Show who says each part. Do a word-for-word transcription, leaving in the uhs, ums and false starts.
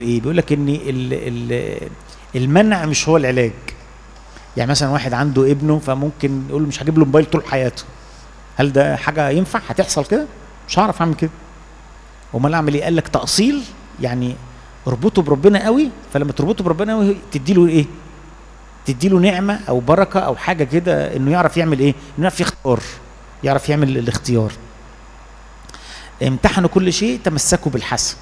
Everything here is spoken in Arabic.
Speaker 1: ايه؟ بيقول لك ان ال ال المنع مش هو العلاج. يعني مثلا واحد عنده ابنه فممكن يقول له مش هجيب له موبايل طول حياته. هل ده حاجه ينفع؟ هتحصل كده؟ مش هعرف اعمل كده. امال اعمل ايه؟ قال لك تاصيل، يعني اربطه بربنا قوي، فلما تربطه بربنا قوي تدي له ايه؟ تدي له نعمه او بركه او حاجه كده، انه يعرف يعمل ايه؟ انه يعرف يختار، يعرف يعمل الاختيار. امتحنوا كل شيء، تمسكوا بالحسن.